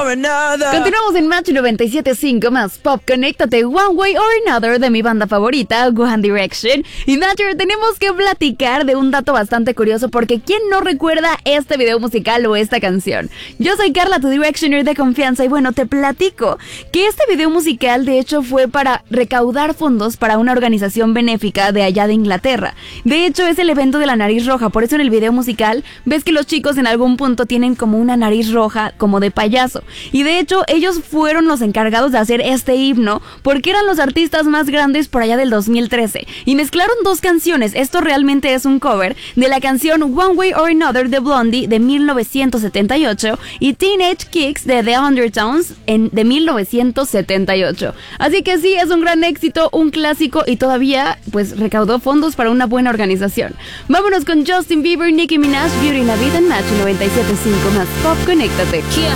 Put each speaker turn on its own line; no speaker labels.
or another.
Continuamos en Match 97.5 más Pop. Conéctate, One Way or Another, de mi banda favorita, One Direction. Y Matcher, tenemos que platicar de un dato bastante curioso, porque ¿quién no recuerda este video musical o esta canción? Yo soy Carla, tu Directioner de confianza, y bueno, te platico que este video musical de hecho fue para recaudar fondos para una organización benéfica de allá de Inglaterra. De hecho, es el evento de la nariz roja, por eso en el video musical ves que los chicos en algún punto tienen como una nariz roja, como de payaso. Y de hecho, ellos fueron los encargados de hacer este himno, porque eran los artistas más grandes por allá del 2013. Y mezclaron dos canciones. Esto realmente es un cover de la canción One Way or Another de Blondie de 1978 y Teenage Kicks de The Undertones de 1978. Así que sí, es un gran éxito, un clásico, y todavía pues recaudó fondos para una buena organización. Vámonos con Justin Bieber, Nicki Minaj, Beauty in a Beat en Match 97.5 más Pop. Conéctate.